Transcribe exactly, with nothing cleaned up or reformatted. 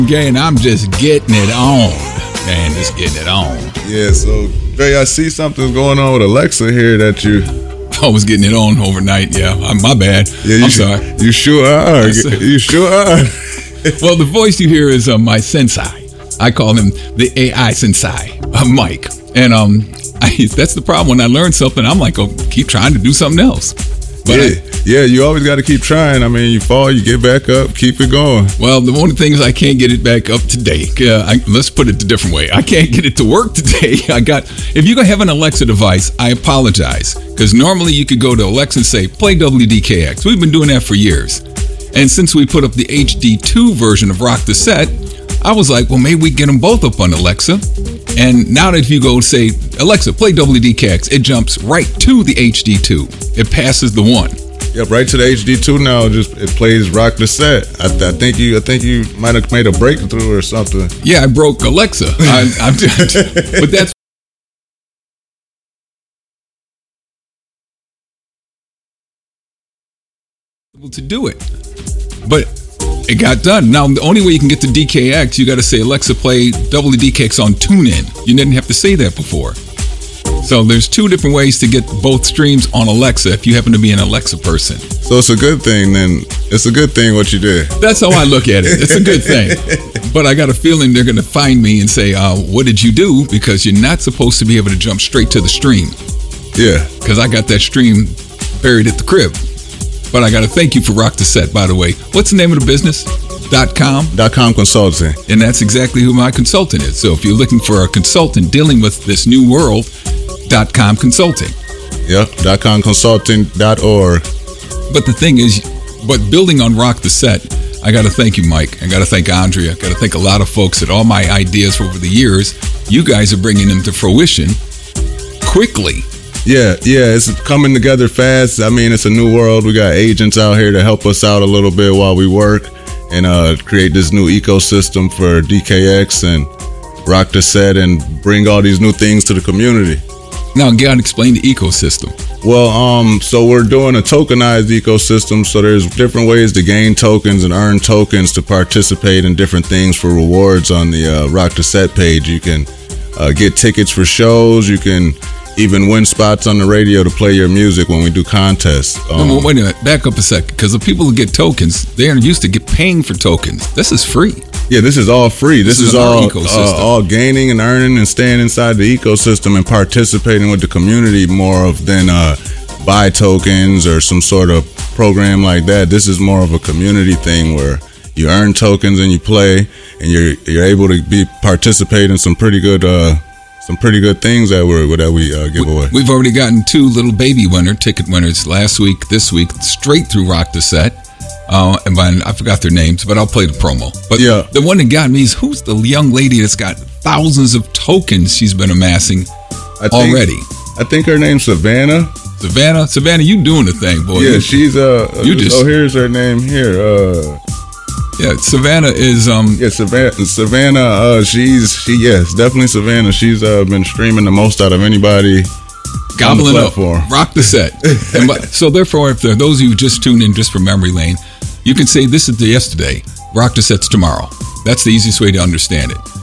Okay, and I'm just getting it on. Man, just getting it on. Yeah, so, Dre, I see something's going on with Alexa here that you... I was getting it on overnight, yeah. I'm, my bad. Yeah, you I'm sh- sorry. You sure are. You sure are. Well, the voice you hear is uh, my sensei. I call him the A I sensei, uh, Mike. And um, I, that's the problem. When I learn something, I'm like, oh, keep trying to do something else. But yeah, I, yeah, you always got to keep trying. I mean, you fall, you get back up, keep it going. Well, the one thing is I can't get it back up today. Uh, I, let's put it a different way. I can't get it to work today. I got. If you have an Alexa device, I apologize. Because normally you could go to Alexa and say, play W D K X. We've been doing that for years. And since we put up the H D two version of Rock the Set, I was like, well, maybe we get them both up on Alexa. And now that if you go say, Alexa, play W D K X, it jumps right to the H D two. It passes the one. Yep, right to the H D two now. Just it plays Rock the Set. I, I think you, I think you might have made a breakthrough or something. Yeah, I broke Alexa. I, I'm just, but that's able to do it. But it got done. Now, the only way you can get to D K X, you got to say, Alexa, play W D K X on TuneIn. You didn't have to say that before. So there's two different ways to get both streams on Alexa if you happen to be an Alexa person. So it's a good thing then. It's a good thing what you did. That's how I look at it. It's a good thing. But I got a feeling they're going to find me and say, uh, what did you do? Because you're not supposed to be able to jump straight to the stream. Yeah. Because I got that stream buried at the crib. But I got to thank you for Rock the Set, by the way. What's the name of the business? Dot com? Dot com Consulting. And that's exactly who my consultant is. So if you're looking for a consultant dealing with this new world, Dot com Consulting. Yep, dot com consulting dot org. But the thing is, but building on Rock the Set, I got to thank you, Mike. I got to thank Andrea. I got to thank a lot of folks that all my ideas over the years, you guys are bringing them to fruition quickly. Yeah, yeah, it's coming together fast. I mean, it's a new world. We got agents out here to help us out a little bit while we work and uh, create this new ecosystem for D K X and Rock the Set and bring all these new things to the community. Now, God, explain the ecosystem. Well, um, so we're doing a tokenized ecosystem. So there's different ways to gain tokens and earn tokens to participate in different things for rewards on the uh, Rock the Set page. You can uh, get tickets for shows. You can even win spots on the radio to play your music when we do contests. Um, no, wait a minute, back up a second, because the people who get tokens, they are used to get paying for tokens. This is free. Yeah, this is all free. This, this is, is all ecosystem. Uh, all gaining and earning and staying inside the ecosystem and participating with the community more of than uh, buy tokens or some sort of program like that. This is more of a community thing where you earn tokens and you play, and you're you're able to be participate in some pretty good uh, some pretty good things that we that we uh, give we, away. We've already gotten two little baby winner ticket winners last week, this week, straight through Rock the Set. Uh, and by, I forgot their names, but I'll play the promo. But yeah. The one that got me is, who's the young lady that's got thousands of tokens she's been amassing I think, already? I think her name's Savannah. Savannah? Savannah, you doing the thing, boy. Yeah, you, she's, uh, you just, oh, here's her name here. Uh, yeah, Savannah is, um, yeah, Savannah, Savannah, uh, she's, she, yes, definitely Savannah. She's, uh, been streaming the most out of anybody. Gobbling up, Rock the Set. And by, so therefore, if there are those of you who just tuned in just for memory lane, you can say this is the yesterday, Rock the Set's tomorrow. That's the easiest way to understand it.